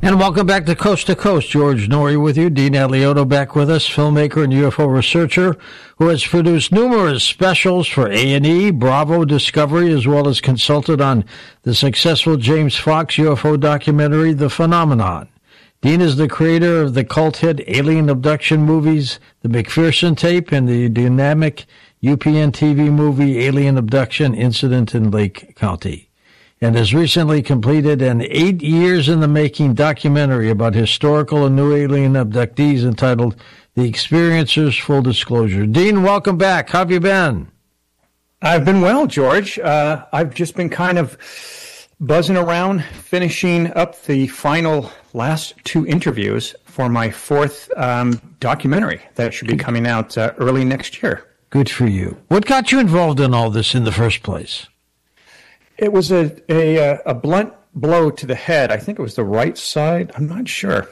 And welcome back to Coast. George Noory with you. Dean Alioto back with us, filmmaker and UFO researcher who has produced numerous specials for A&E, Bravo, Discovery, as well as consulted on the successful James Fox UFO documentary, The Phenomenon. Dean is the creator of the cult hit alien abduction movies, The McPherson Tape, and the dynamic UPN TV movie Alien Abduction Incident in Lake County, and has recently completed an 8 years in the making documentary about historical and new alien abductees entitled The Experiencers Full Disclosure. Dean, welcome back. How have you been? I've been well, George. I've just been kind of buzzing around, finishing up the final last two interviews for my fourth documentary that should be coming out early next year. Good for you. What got you involved in all this in the first place? It was a blunt blow to the head. I think it was the right side. I'm not sure.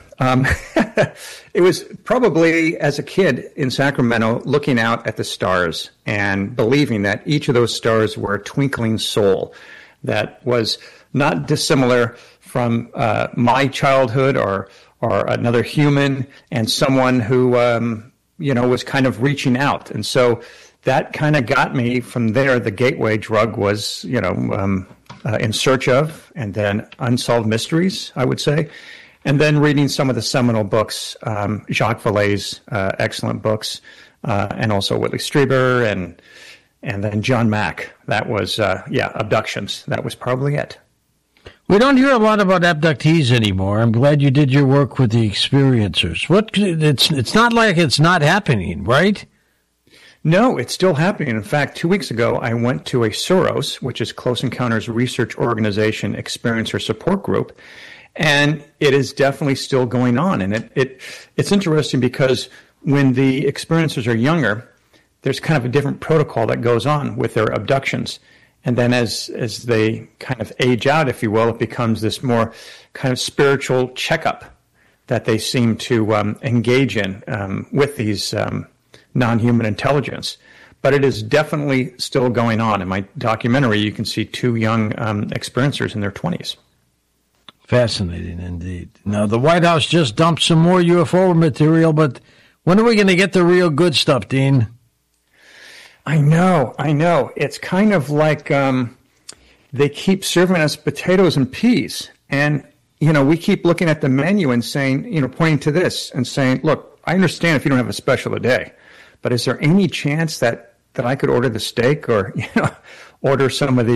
It was probably as a kid in Sacramento looking out at the stars and believing that each of those stars were a twinkling soul that was not dissimilar from my childhood or another human and someone who was kind of reaching out. And so that kind of got me from there. The gateway drug was, In Search of, and then Unsolved Mysteries, I would say. And then reading some of the seminal books, Jacques Vallée's excellent books, and also Whitley Strieber and then John Mack. That was, abductions. That was probably it. We don't hear a lot about abductees anymore. I'm glad you did your work with the experiencers. It's not like it's not happening, right? No, it's still happening. In fact, 2 weeks ago, I went to a CEROS, which is Close Encounters Research Organization Experiencer Support Group, and it is definitely still going on. And it's interesting because when the experiencers are younger, there's kind of a different protocol that goes on with their abductions. And then as they kind of age out, if you will, it becomes this more kind of spiritual checkup that they seem to engage in with these non-human intelligence. But it is definitely still going on. In my documentary, you can see two young experiencers in their 20s. Fascinating indeed. Now, the White House just dumped some more UFO material, but when are we going to get the real good stuff, Dean? I know. It's kind of like they keep serving us potatoes and peas. And, we keep looking at the menu and saying, pointing to this and saying, look, I understand if you don't have a special today, but is there any chance that I could order the steak or, order some of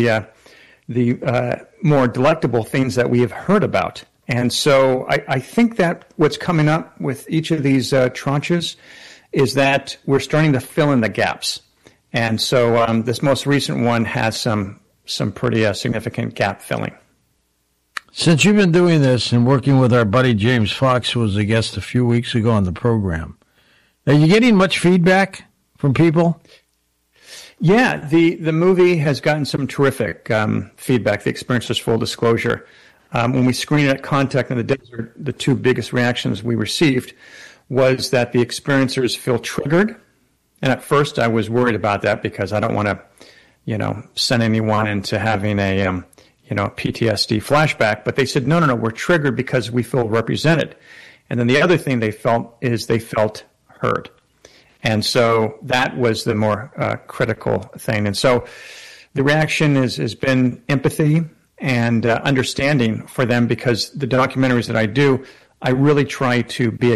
the more delectable things that we have heard about? And so I think that what's coming up with each of these tranches is that we're starting to fill in the gaps. And so this most recent one has some pretty significant gap filling. Since you've been doing this and working with our buddy James Fox, who was a guest a few weeks ago on the program, are you getting much feedback from people? Yeah, the movie has gotten some terrific feedback, The Experiencers Full Disclosure. When we screened it at Contact in the Desert, the two biggest reactions we received was that the experiencers feel triggered. And at first I was worried about that because I don't want to, send anyone into having a, PTSD flashback. But they said, no, we're triggered because we feel represented. And then the other thing they felt is they felt heard. And so that was the more critical thing. And so the reaction has been empathy and understanding for them because the documentaries that I do, I really try to be